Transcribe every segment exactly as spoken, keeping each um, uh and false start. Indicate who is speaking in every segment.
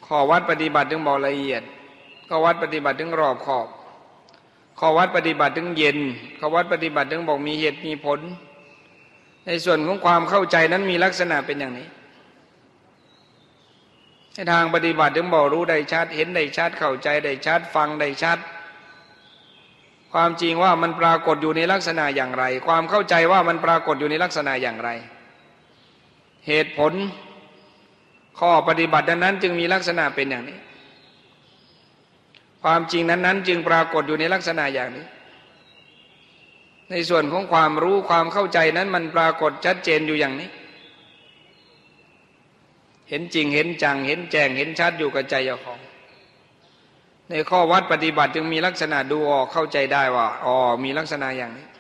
Speaker 1: ข้อวัดปฏิบัติถึงบอกละเอียดข้อวัดปฏิบัติถึงรอบขอบข้อวัดปฏิบัติถึงเย็นข้อวัดปฏิบัติถึงบอกมีเหตุมีผลในส่วนของความเข้าใจนั้นมีลักษณะเป็นอย่างนี้ในทางปฏิบัติถึงบอกรู้ได้ชัดเห็นได้ชัดเข้าใจได้ชัดฟังได้ชัดความจริงว่ามันปรากฏอยู่ในลักษณะอย่างไรความเข้าใจว่ามันปรากฏอยู่ในลักษณะอย่างไรเหตุผลข้อปฏิบัตินั้นจึงมีลักษณะเป็นอย่างนี้ความจริงนั้นๆจึงปรากฏอยู่ในลักษณะอย่างนี้ในส่วนของความรู้ความเข้าใจนั้นมันปรากฏชัดเจนอยู่อย่างนี้เห็นจริงเห็นจังเห็นแจ้งเห็นชัดอยู่กับใจเจ้าของในข้อวัดปฏิบัติจึงมีลักษณะดูออกเข้าใจได้ว่าอ๋อมีลักษณะอย่างนี้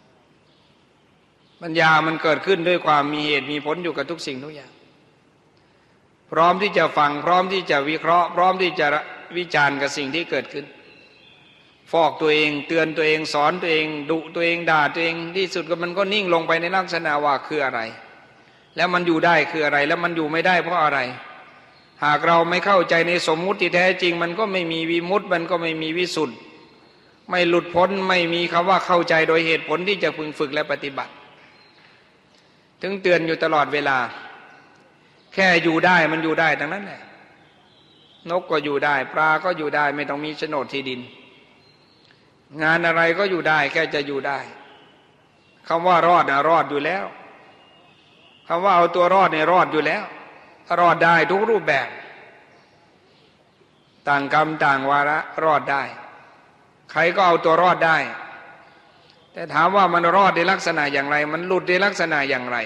Speaker 1: ปัญญามันเกิดขึ้นด้วยความมีเหตุมีผลอยู่กับทุกสิ่งทุกอย่างพร้อมที่จะฟังพร้อมที่จะวิเคราะห์พร้อมที่จะวิจารณ์กับสิ่งที่เกิดขึ้นฟอกตัวเองเตือนตัวเองสอนตัวเองดุตัวเองด่าตัวเองที่สุดก็มันก็นิ่งลงไปในลักษณะว่าคืออะไรแล้วมันอยู่ได้คืออะไรแล้วมันอยู่ไม่ได้เพราะอะไรหากเราไม่เข้าใจในสมมุติที่แท้จริงมันก็ไม่มีวิมุตติมันก็ไม่มีวิสุทธิ์ไม่หลุดพ้นไม่มีคำว่าเข้าใจโดยเหตุผลที่จะพึงฝึกและปฏิบัติถึงเตือนอยู่ตลอดเวลาแค่อยู่ได้มันอยู่ได้ทั้งนั้นแหละนกก็อยู่ได้ปลาก็อยู่ได้ไม่ต้องมีโฉนดที่ดินงานอะไรก็อยู่ได้แค่จะอยู่ได้คำว่ารอดนะรอดอยู่แล้วคำว่าเอาตัวรอดเนี่ยรอดอยู่แล้วรอดได้ทุกรูปแบบต่างกรรมต่างวาระรอดได้ใครก็เอาตัวรอดได้แต่ถามว่ามันรอดในลักษณะอย่างไรมันหลุดในลักษณะอย่างไร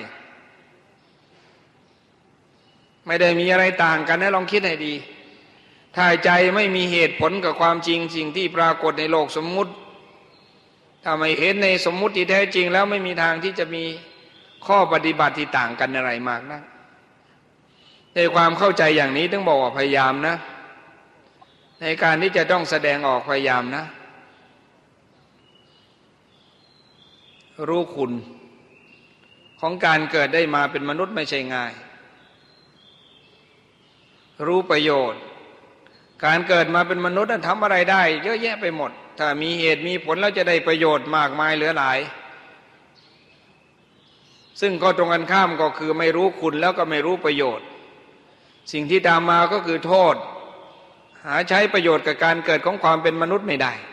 Speaker 1: ไม่ได้มีอะไรต่างกันนะลองคิดให้ดีถ้าใจไม่มีเหตุผลกับความจริงสิ่งที่ปรากฏในโลกสมมุติถ้าไม่เห็นในสมมุติที่แท้จริงแล้วไม่มีทางที่จะมีข้อปฏิบัติที่ต่างกันอะไรมากนักในความเข้าใจอย่างนี้ต้องบอกว่าพยายามนะในการที่จะต้องแสดงออกพยายามนะรู้คุณของการเกิดได้มาเป็นมนุษย์ไม่ใช่ง่ายรู้ประโยชน์การเกิดมาเป็นมนุษย์นั้นทำอะไรได้เยอะแยะไปหมดถ้ามีเหตุมีผลแล้วจะได้ประโยชน์มากมายเหลือหลายซึ่งก็ตรงกันข้ามก็คือไม่รู้คุณแล้วก็ไม่รู้ประโยชน์สิ่งที่ตามมาก็คือโทษหาใช้ประโยชน์กับการเกิดของความเป็นมนุษย์ไม่ได้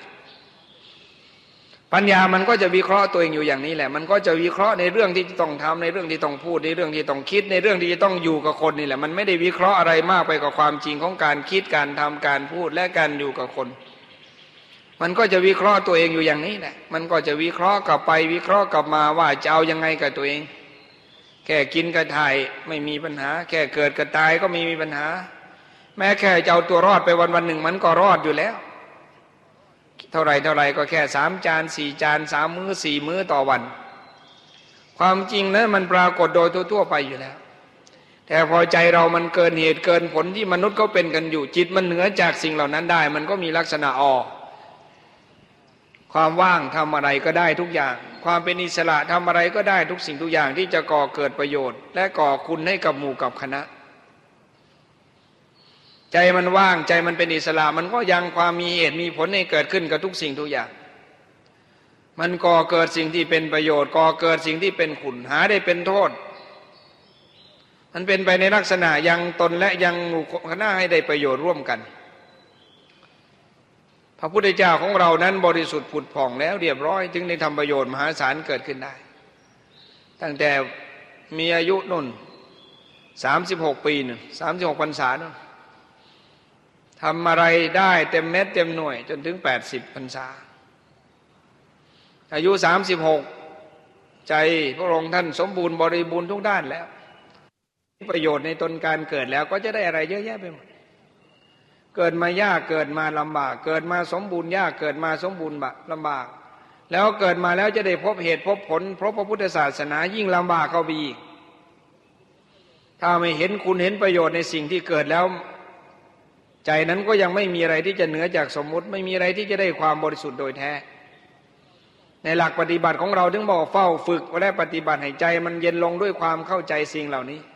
Speaker 1: ปัญญามันก็จะวิเคราะห์ตัวเองอยู่อย่างนี้แหละมันก็จะวิเคราะห์ในเรื่องที่ต้องทำในเรื่องที่ต้องพูดในเรื่องที่ต้องคิดในเรื่องที่จะต้องอยู่กับคนนี่แหละมันไม่ได้วิเคราะห์อะไรมากไปกว่าความจริงของการคิดการทำการพูดและการอยู่กับคนมันก็จะวิเคราะห์ตัวเองอยู่อย่างนี้แหละมันก็จะวิเคราะห์กลับไปวิเคราะห์กลับมาว่าจะเอายังไงกับตัวเองแค่กินกับถ่ายไม่มีปัญหาแค่เกิดกับตายก็ไม่มีปัญหาแม้แค่จะเอาตัวรอดไปวันวันหนึ่งมันก็รอดอยู่แล้วเท่าไรเท่าไรก็แค่สามจานสี่จานสามมื้อสี่มื้อต่อวันความจริงนั้นมันปรากฏโดยทั่วๆไปอยู่แล้วแต่พอใจเรามันเกินเหตุเกินผลที่มนุษย์เขาเป็นกันอยู่จิตมันเหนือจากสิ่งเหล่านั้นได้มันก็มีลักษณะออกความว่างทำอะไรก็ได้ทุกอย่างความเป็นอิสระทำอะไรก็ได้ทุกสิ่งทุกอย่างที่จะก่อเกิดประโยชน์และก่อคุณให้กับหมู่กับคณะใจมันว่างใจมันเป็นอิสระมันก็ยังความมีเหตุมีผลให้เกิดขึ้นกับทุกสิ่งทุกอย่างมันก่อเกิดสิ่งที่เป็นประโยชน์ก่อเกิดสิ่งที่เป็นคุณหาได้เป็นโทษมันเป็นไปในลักษณะยังตนและยังหมู่คณะให้ได้ประโยชน์ร่วมกันพระพุทธเจ้าของเรานั้นบริสุทธิ์ผุดผ่องแล้วเรียบร้อยจึงได้ทำประโยชน์มหาศาลเกิดขึ้นได้ตั้งแต่มีอายุนุ่นสามสิบหกปีนึงสามสิบหกพรรษานุ่นทำอะไรได้เต็มเม็ดเต็มหน่วยจนถึงแปดสิบพรรษาอายุสามสิบหกใจพระองค์ท่านสมบูรณ์บริบูรณ์ทุกด้านแล้วประโยชน์ในตนการเกิดแล้วก็จะได้อะไรเยอะแยะไปหมดเกิดมายากเกิดมาลำบากเกิดมาสมบูรณ์ยากเกิดมาสมบูรณ์ลำบากแล้วเกิดมาแล้วจะได้พบเหตุพบผลพบพระพุทธศาสนายิ่งลำบากเข้าไปอีกถ้าไม่เห็นคุณเห็นประโยชน์ในสิ่งที่เกิดแล้วใจนั้นก็ยังไม่มีอะไรที่จะเหนือจากสมมุติไม่มีอะไรที่จะได้ความบริสุทธิ์โดยแท้ในหลักปฏิบัติของเราถึงบอกเฝ้าฝึกและปฏิบัติให้ใจมันเย็นลงด้วยความเข้าใจสิ่งเหล่านี้